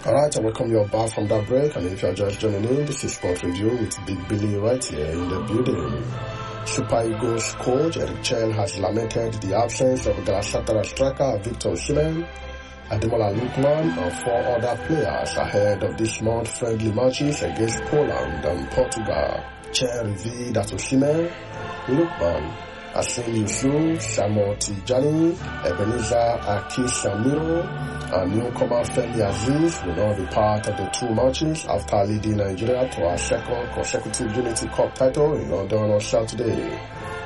Alright, I welcome you back from that break, and if you're just joining in, this is Sport Review with Big Billy right here in the building. Super Eagles coach Eric Chell has lamented the absence of Galatasaray striker Victor Osimhen, Ademola Lookman, and 4 other players ahead of this month's friendly matches against Poland and Portugal. Chell revealed that Osimhen, Lookman, Asin Yusuf, Samuel Tijani, Ebenezer Akisamiro, and newcomer Femi Aziz will not be part of the 2 matches after leading Nigeria to our 2nd consecutive Unity Cup title in London on Saturday.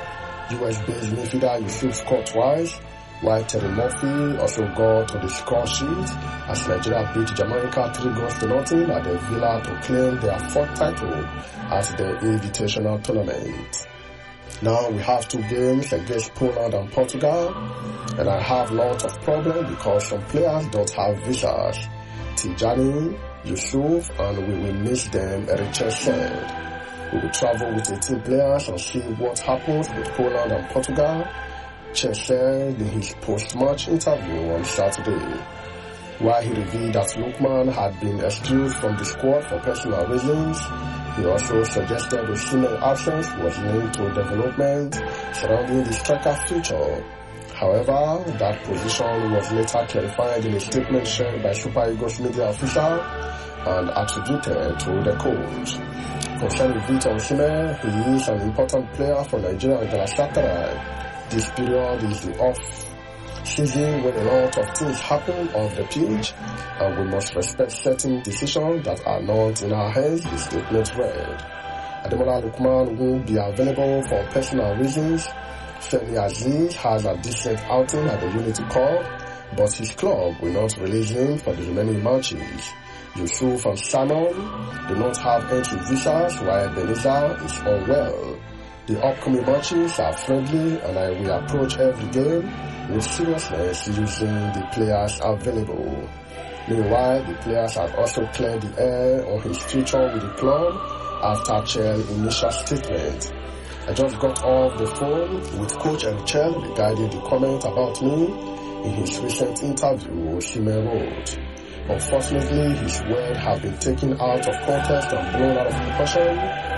US-based midfielder Yusuf scored twice, while Terry Murphy also got to the score sheet as Nigeria beat Jamaica 3-0 at the Villa to claim their 4th title at the Invitational Tournament. Now we have 2 games against Poland and Portugal, and I have lots of problems because some players don't have visas. Tijani, Yusuf, and we will miss them, Eric Chell said. We will travel with 18 players and see what happens with Poland and Portugal, Chell said in his post-match interview on Saturday. While he revealed that Lookman had been excused from the squad for personal reasons, he also suggested Osimhen's absence was linked to development surrounding the striker's future. However, that position was later clarified in a statement shared by Super Eagles media official and attributed to the coach. Concerning Victor Osimhen, he is an important player for Nigeria and Galatasaray. This period is the off-season when a lot of things happen off the pitch, and we must respect certain decisions that are not in our hands, the statement read. Ademola Lookman will be available for personal reasons. Femi Aziz has a decent outing at the Unity Cup, but his club will not release him for the remaining matches. Yusuf and Samuel do not have entry visas, while Ebenezer is unwell. The upcoming matches are friendly, and I will approach every game with seriousness using the players available. Meanwhile, the players have also cleared the air on his future with the club after Chell's initial statement. I just got off the phone with Coach Eric Chell regarding the comment about me in his recent interview, Osimhen wrote. Unfortunately, his words have been taken out of context and blown out of proportion.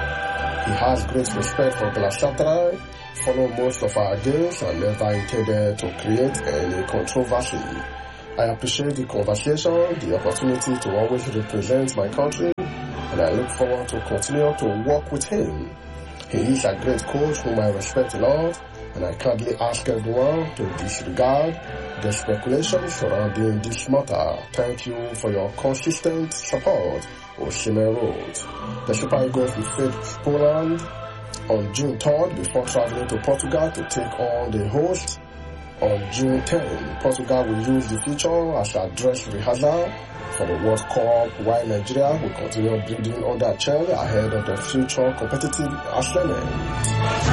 He has great respect for Galatasaray, followed most of our games, and never intended to create any controversy. I appreciate the conversation, the opportunity to always represent my country, and I look forward to continue to work with him. He is a great coach whom I respect a lot, and I kindly ask everyone to disregard the speculation surrounding this matter. Thank you for your consistent support, Osimhen wrote. The Super Eagles will face Poland on June 3rd before traveling to Portugal to take on the host on June 10. Portugal will use the future as a dress rehearsal for the World Cup, while Nigeria will continue building under Chell ahead of the future competitive assignment.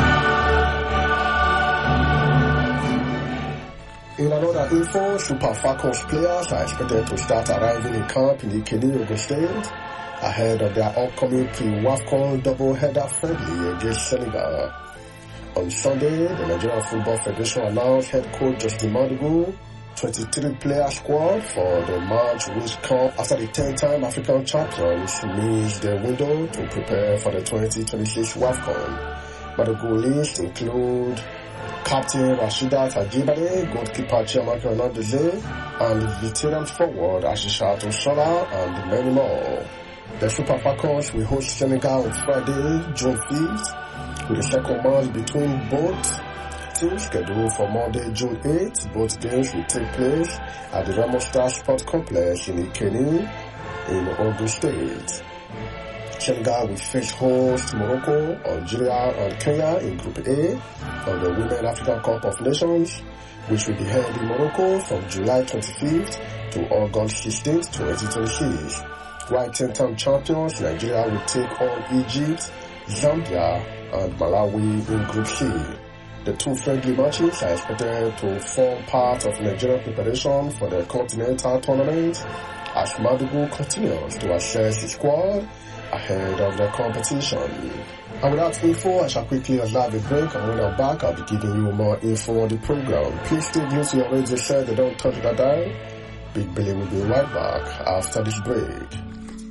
In another info, Super Falcons players are expected to start arriving in camp in Ikedi, Ogun State, ahead of their upcoming pre-WAFCON double-header friendly against Senegal. On Sunday, the Nigerian Football Federation announced head coach Justin Madugu 23-player squad for the match, which comes after the 10-time African champions missed their window to prepare for the 2026 WAFCON. Madugu list include Captain Rasheedat Ajibade, goalkeeper Chiamaka Nnadozie, and veteran forward Asisat Oshola, and many more. The Super Falcons will host Senegal on Friday, June 5th, with the second match between both teams scheduled for Monday, June 8th. Both games will take place at the Remo Star Sport Complex in Ikeni in Ogun State. Senegal will face host Morocco, Algeria, and Kenya in Group A of the Women African Cup of Nations, which will be held in Morocco from July 25th to August 16th, 2026. While 10-time champions, Nigeria will take on Egypt, Zambia, and Malawi in Group C. The 2 friendly matches are expected to form part of Nigerian preparation for the continental tournament as Madugu continues to assess his squad ahead of the competition. And with that info, I shall quickly observe a break, and when I'm back, I'll be giving you more info on the program. Please stay glued to your radio set, don't touch that dial. Big Billy will be right back after this break.